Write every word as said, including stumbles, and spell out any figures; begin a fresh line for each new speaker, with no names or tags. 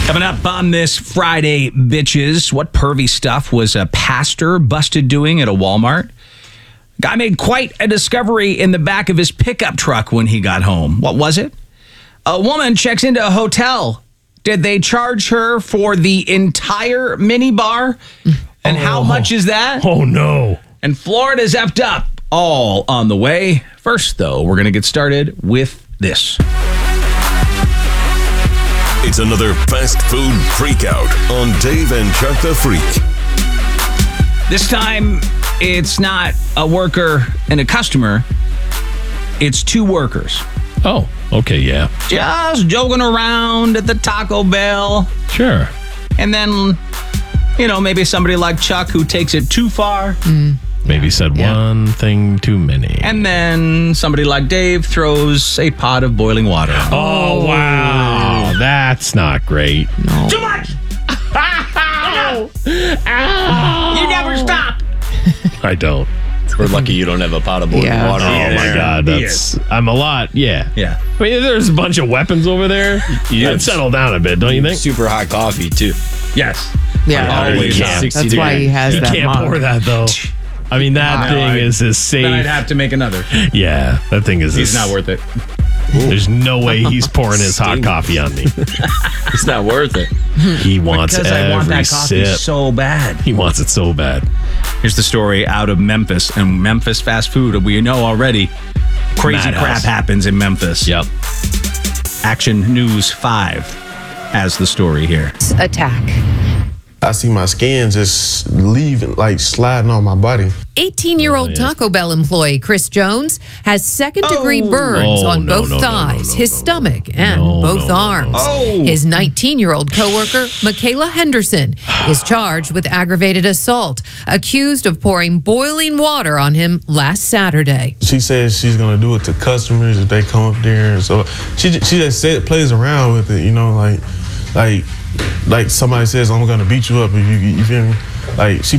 Coming up on this Friday, bitches, what pervy stuff was a pastor busted doing at a Walmart? Guy made quite a discovery in the back of his pickup truck when he got home. What was it? A woman checks into a hotel. Did they charge her for the entire minibar? And oh. how much is that?
Oh, no.
And Florida's effed up. All on the way. First, though, we're going to get started with this.
It's another fast food freakout on Dave and Chuck the Freak.
This time, it's not a worker and a customer. It's two workers.
Oh, okay, yeah.
Just joking around at the Taco Bell.
Sure.
And then, you know, maybe somebody like Chuck who takes it too far.
Mm. Maybe said yeah. one thing too many.
And then somebody like Dave throws a pot of boiling water.
Oh, wow. That's not great.
No. Too much! Ow! Ow! You never stop!
I don't.
We're lucky you don't have a pot of boiling
yeah.
water.
Oh,
yeah,
my God. That's. I'm a lot. Yeah.
Yeah.
I mean, there's a bunch of weapons over there. You gotta settle down a bit, don't you think?
Super hot coffee, too.
Yes.
Yeah.
Always.
That's why he has
you
that
You can't
mug.
pour that, though. I mean, that
no,
thing
I,
is as safe.
Then I'd have to make another.
Yeah, that thing is.
He's
as,
not worth it.
There's no way he's pouring his hot coffee on me.
It's not worth it.
He wants
because
every
I want that coffee
sip.
so bad.
He wants it so bad.
Here's the story out of Memphis. And Memphis fast food, we know already, crazy
Madhouse.
crap happens in Memphis.
Yep.
Action News five has the story here.
Attack.
I see my skin just leaving, like sliding on my body.
eighteen-year-old
Oh, yeah.
Taco Bell employee Chris Jones has second-degree
Oh.
burns
Oh,
on
no,
both
no, no,
thighs,
no, no,
his
no,
stomach, and
No,
both
no, no, no,
arms.
no.
Oh.
His nineteen-year-old coworker, Michaela Henderson, is charged with aggravated assault, accused of pouring boiling water on him last Saturday.
She says she's gonna do it to customers if they come up there, and so she she just said plays around with it, you know, like like like somebody says I'm gonna beat you up if you you feel me, like she.